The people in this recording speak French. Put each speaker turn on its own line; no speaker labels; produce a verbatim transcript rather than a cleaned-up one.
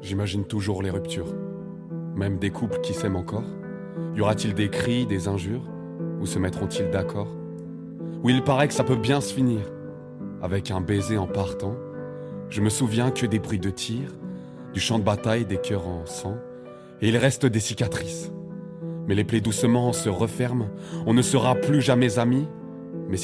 J'imagine toujours les ruptures, même des couples qui s'aiment encore. Y aura-t-il des cris, des injures, ou se mettront-ils d'accord? Ou il paraît que ça peut bien se finir, avec un baiser en partant. Je me souviens que des bruits de tirs, du champ de bataille, des cœurs en sang, et il reste des cicatrices. Mais les plaies doucement se referment, on ne sera plus jamais amis,